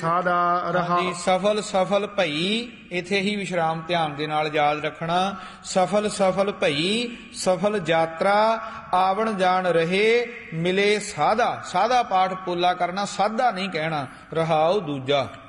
ਸਾਦਾ ਰਹਾ। ਹਾਂਜੀ, ਸਫਲ ਸਫਲ ਭਈ, ਇਥੇ ਹੀ ਵਿਸ਼ਰਾਮ ਧਿਆਨ ਦੇ ਨਾਲ ਯਾਦ ਰੱਖਣਾ। ਸਫਲ ਸਫਲ ਭਈ, ਸਫਲ ਯਾਤਰਾ, ਆਵਣ ਜਾਣ ਰਹੇ, ਮਿਲੇ ਸਾਦਾ। ਸਾਦਾ ਪਾਠ ਪੋਲਾ ਕਰਨਾ, ਸਾਦਾ ਨਹੀਂ ਕਹਿਣਾ। ਰਹਾਉ ਦੂਜਾ।